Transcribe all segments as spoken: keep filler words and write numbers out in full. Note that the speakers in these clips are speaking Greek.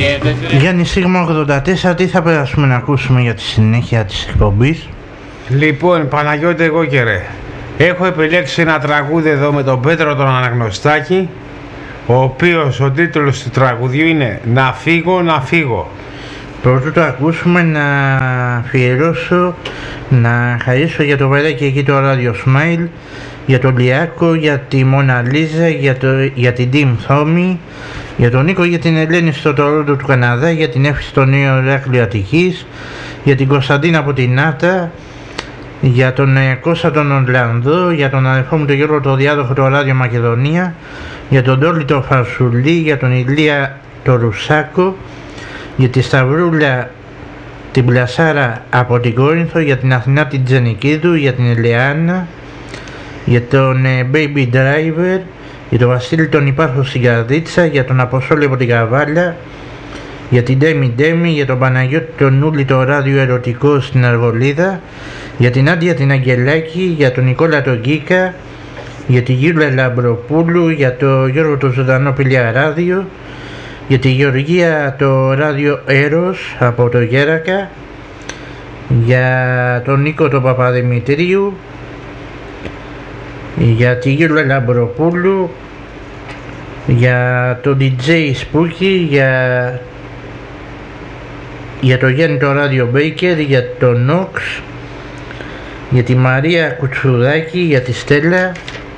Γιάννη Σίγμα ογδόντα τέσσερα, τι θα περάσουμε να ακούσουμε για τη συνέχεια της εκπομπής? Λοιπόν, Παναγιώτη, εγώ και ρε, έχω επιλέξει ένα τραγούδι εδώ με τον Πέτρο τον Αναγνωστάκη, ο οποίος ο τίτλος του τραγουδιού είναι «Να φύγω, να φύγω». Πρωτού το ακούσουμε, να αφιερώσω, να χαρίσω για το Βαράκι εκεί το Radio Smile, για τον Λιάκο, για τη Μόνα Λίζα, για, το, για την Τιμ Θόμη, για τον Νίκο, για την Ελένη στο Τορόντο του Καναδά, για την Εύη στο Νέο Ηράκλειο Αττικής, για την Κωνσταντίνα από την Άτα, για τον Κώστα τον Ορλανδό, για τον αδερφό μου τον Γιώργο το Διάδοχο το Ράδιο Μακεδονία, για τον Τόλι το Φαρσουλή, για τον Ηλία το Ρουσάκο, για τη Σταυρούλα την Πλασάρα από την Κόρινθο, για την Αθηνά την Τζενικίδου, για την Ελεάνα, για τον ε, Baby Driver, για τον Βασίλη τον Υπάρχο στην Καρδίτσα, για τον Αποστόλη από την Καβάλα, για την Ντέμι Ντέμι, για τον Παναγιώτη τον Νούλη το Ράδιο Ερωτικό στην Αργολίδα, για την Άντια την Αγγελάκη, για τον Νικόλα τον Γκίκα, για τη Γιούλα Λαμπροπούλου, για τον Γιώργο το Ζωντανό Πηλιά Ράδιο, για τη Γεωργία το Ράδιο Έρος από το Γέρακα, για τον Νίκο τον Παπαδημητρίου, για τη Γιούλα Λαμπροπούλου, για τον ντι τζέι Σπούκι, για, για το Γιάννη το Ράδιο Μπέικερ, για τον Νόξ, για τη Μαρία Κουτσουδάκη, για τη Στέλλα.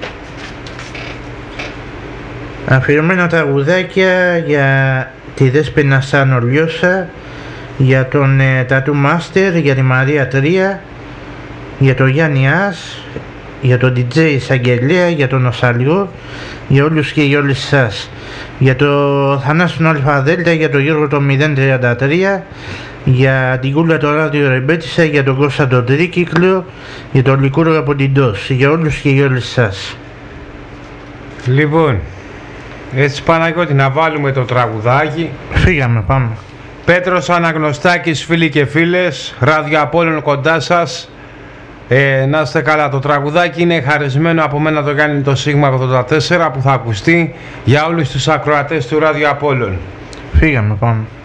Αφιερωμένα τραγουδάκια για τη Δέσποινα Σάνο Λιώσα, για τον ε, Τατού Μάστερ, για τη Μαρία Τρία, για τον Γιάννη Άς, για τον ντι τζέι Εισαγγελέα, για τον Οσαλιό, για όλους και για όλες εσάς, για τον Θανάσιο Αλφαδέλτα, για τον Γιώργο το μηδέν τριάντα τρία, για την Κούλα το Ράδιο Ρεμπέτισσα, για τον Κώστα τον Τρίκυκλο, για τον Λικούρο από την Τός, για όλους και για όλες εσάς. Λοιπόν, έτσι Παναγιώτη, να βάλουμε το τραγουδάκι. Φύγαμε, πάμε. Πέτρος Αναγνωστάκης, φίλοι και φίλες, Ράδιο Απόλλων κοντά σας. Ε, να είστε καλά, το τραγουδάκι είναι χαρισμένο από μένα, το κάνει το Σίγμα ογδόντα τέσσερα που θα ακουστεί για όλους τους ακροατές του Ράδιο Απόλλων. Φύγαμε, πάμε.